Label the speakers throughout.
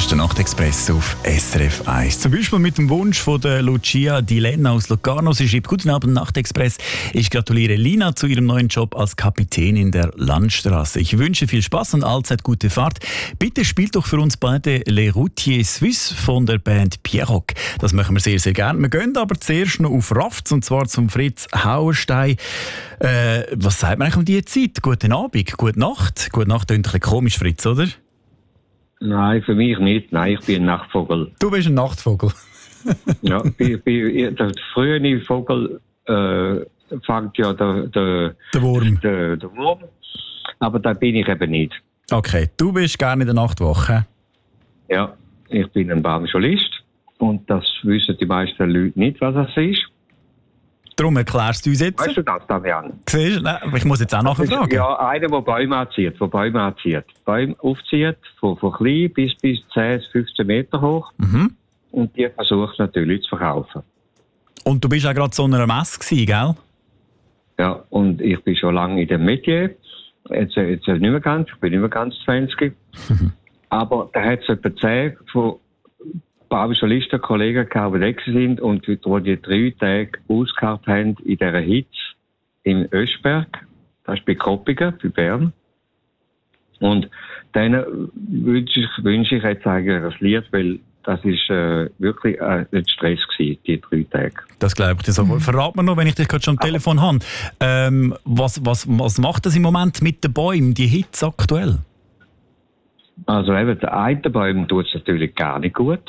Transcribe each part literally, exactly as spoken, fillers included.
Speaker 1: ist der Nachtexpress auf S R F eins. Zum Beispiel mit dem Wunsch von der Lucia Di Lenna aus Locarno. Sie schreibt: Guten Abend, Nachtexpress. Ich gratuliere Lina zu ihrem neuen Job als Kapitän in der Landstraße. Ich wünsche viel Spaß und allzeit gute Fahrt. Bitte spielt doch für uns beide Les Routiers Suisses von der Band Pierrock. Das machen wir sehr, sehr gerne. Wir gehen aber zuerst noch auf Rafts, und zwar zum Fritz Hauerstein. Äh, was sagt man eigentlich um diese Zeit? Guten Abend, gute Nacht. Gute Nacht klingt ein bisschen komisch, Fritz, oder?
Speaker 2: Nein, für mich nicht. Nein, ich bin ein Nachtvogel.
Speaker 1: Du bist ein Nachtvogel.
Speaker 2: Ja, bei, bei, der frühe Vogel äh, fängt ja der, der,
Speaker 1: der, Wurm.
Speaker 2: Der, der Wurm. Aber da bin ich eben nicht.
Speaker 1: Okay, du bist gerne in der Nachtwache.
Speaker 2: Ja, ich bin ein Baumschulist. Und das wissen die meisten Leute nicht, was das ist.
Speaker 1: Darum erklärst du uns jetzt.
Speaker 2: Weißt du das, Damian?
Speaker 1: Siehst du? Nein, ich muss jetzt auch nachher fragen.
Speaker 2: Ja, einer, der Bäume anzieht, der Bäume anzieht. Bäume aufzieht, von, von klein bis, bis zehn, fünfzehn Meter hoch.
Speaker 1: Mhm.
Speaker 2: Und die versucht natürlich zu verkaufen.
Speaker 1: Und du bist auch gerade so einer Messe gewesen, gell?
Speaker 2: Ja, und ich bin schon lange in dem Metier. Jetzt, jetzt nicht mehr ganz, ich bin nicht mehr ganz zwanzig. Mhm. Aber da hat es etwa zehn von Baumschulisten, Kollegen gehabt, die weg sind und die die drei Tage ausgeharrt haben in dieser Hitze in Öschberg. Das ist bei Koppingen, bei Bern. Und denen wünsche ich, wünsche ich jetzt eigentlich das Lied, weil das ist äh, wirklich äh, ein Stress gewesen, die drei Tage.
Speaker 1: Das glaube ich dir so. Mhm. Verrat mir noch, wenn ich dich gerade schon am Telefon habe, ähm, was, was, was macht das im Moment mit den Bäumen, die Hitze aktuell?
Speaker 2: Also eben, der einen Baum tut es natürlich gar nicht gut.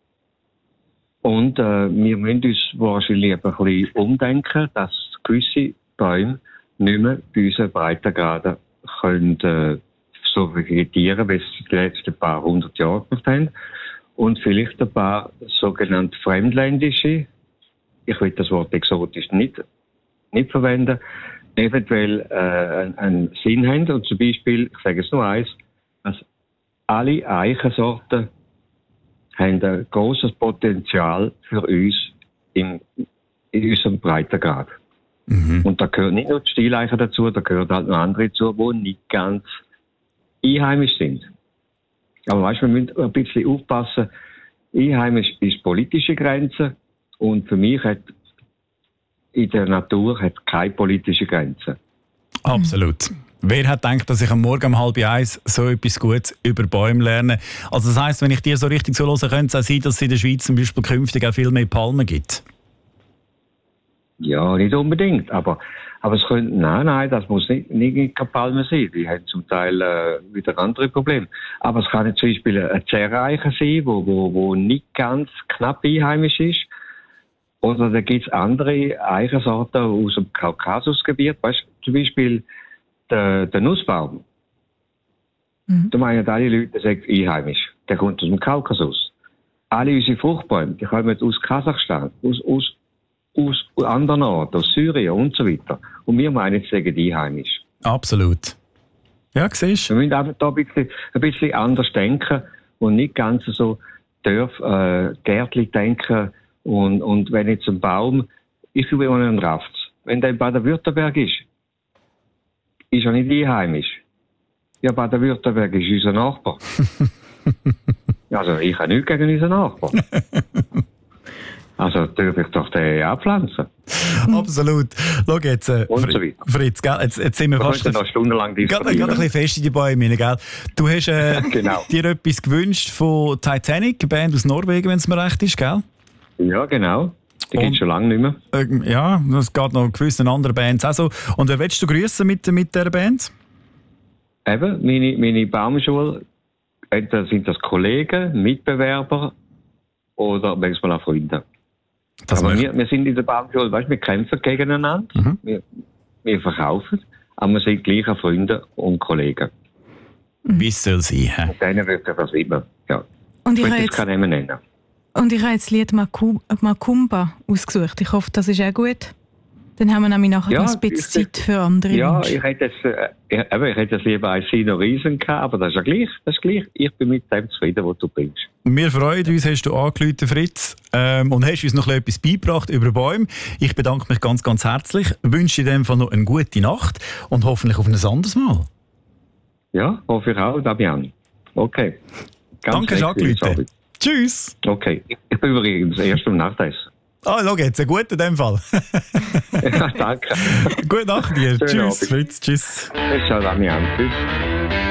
Speaker 2: Und äh, wir müssen uns wahrscheinlich ein bisschen umdenken, dass gewisse Bäume nicht mehr bei unseren Breitengraden können, äh, so vegetieren, wie es die letzten paar hundert Jahre gemacht haben. Und vielleicht ein paar sogenannte fremdländische, ich will das Wort exotisch nicht, nicht verwenden, eventuell äh, einen, einen Sinn haben. Und zum Beispiel, ich sage es nur eins, dass alle Eichensorten haben ein grosses Potenzial für uns in, in unserem Breitengrad. Mhm. Und da gehört nicht nur die Stieleiche dazu, da gehören halt noch andere dazu, die nicht ganz einheimisch sind. Aber weißt, wir müssen ein bisschen aufpassen. Einheimisch ist politische Grenze und für mich hat in der Natur hat keine politische Grenze.
Speaker 1: Absolut. Wer hat gedacht, dass ich am Morgen um halb eins so etwas Gutes über Bäume lerne? Also das heisst, wenn ich dir so richtig zuhöre, könnte es auch sein, dass es in der Schweiz zum Beispiel künftig auch viel mehr Palmen gibt?
Speaker 2: Ja, nicht unbedingt. Aber, aber es könnte, nein, nein, das muss nicht, nicht keine Palmen sein. Die haben zum Teil äh, wieder andere Probleme. Aber es kann zum Beispiel eine Zerreiche sein, wo, wo, wo nicht ganz knapp einheimisch ist. Oder da gibt es andere Eichensorten aus dem Kaukasusgebiet. Weißt du, zum Beispiel der, der Nussbaum. Mhm. Da meinen alle Leute, der sagt einheimisch. Der kommt aus dem Kaukasus. Alle unsere Fruchtbäume, die kommen aus Kasachstan, aus, aus, aus anderen Orten, aus Syrien und so weiter. Und wir meinen, sie sagen einheimisch.
Speaker 1: Absolut. Ja, siehst du.
Speaker 2: Wir müssen einfach da ein bisschen, ein bisschen anders denken und nicht ganz so Dörf, äh, Gärtli denken. Und, und wenn jetzt ein Baum, ich will immer einen Raft. Wenn der in Baden-Württemberg ist, ist er nicht einheimisch. Ja, Baden-Württemberg ist unser Nachbar. Also, ich habe nichts gegen unseren Nachbar. Also, darf ich doch den abpflanzen.
Speaker 1: Absolut. Schau jetzt, äh,
Speaker 2: und
Speaker 1: Fritz,
Speaker 2: so weiter.
Speaker 1: Fritz, gell? Jetzt, jetzt sind wir
Speaker 2: wir
Speaker 1: fast...
Speaker 2: noch stundenlang diskutieren.
Speaker 1: Gerade ein bisschen fest in die Bäume rein, gell? Du hast äh,
Speaker 2: genau.
Speaker 1: dir etwas gewünscht von Titanic, eine Band aus Norwegen, wenn es mir recht ist, gell?
Speaker 2: Ja, genau. Die gibt es schon lange nicht mehr.
Speaker 1: Äh, ja, es geht noch gewissen anderen Bands auch so. Und wer willst du grüßen mit, mit dieser Band?
Speaker 2: Eben, meine, meine Baumschule, entweder sind das Kollegen, Mitbewerber oder manchmal auch Freunde.
Speaker 1: Das
Speaker 2: aber wir, wir sind in der Baumschule, weißt, wir kämpfen gegeneinander, mhm. wir, wir verkaufen, aber wir sind gleich auch Freunde und Kollegen.
Speaker 1: Wie es soll sein? He?
Speaker 2: Und denen wird das immer, ja.
Speaker 3: Und ich,
Speaker 2: ich
Speaker 3: habe jetzt,
Speaker 2: kann nennen.
Speaker 3: Und ich habe jetzt das Lied Makumba ausgesucht. Ich hoffe, das ist auch gut. Dann haben wir nämlich nachher
Speaker 2: ja,
Speaker 3: noch ein bisschen Zeit für andere
Speaker 2: Ja,
Speaker 3: Wünsche.
Speaker 2: ich hätte es, äh, ich, ich hätte es lieber als Sino Riesen gehabt, aber das ist ja gleich, das ist gleich. Ich bin mit dem zufrieden, was du bringst.
Speaker 1: Wir freuen uns, hast du angerufen, Fritz, ähm, und hast uns noch etwas beigebracht über Bäume. Ich bedanke mich ganz, ganz herzlich, wünsche dir in dem Fall noch eine gute Nacht und hoffentlich auf ein anderes Mal.
Speaker 2: Ja, hoffe ich auch, Damian. Okay. Ganz
Speaker 1: Danke, Jacques Leute. Tschüss.
Speaker 2: Okay, ich bin übrigens erst am Nachtessen.
Speaker 1: Ah, schau jetzt, ein guter in dem Fall.
Speaker 2: Ja, danke.
Speaker 1: Gute Nacht dir.
Speaker 2: Schönen
Speaker 1: Tschüss,
Speaker 2: Abend.
Speaker 1: Fritz. Tschüss.
Speaker 2: Ciao, Damian. Tschüss.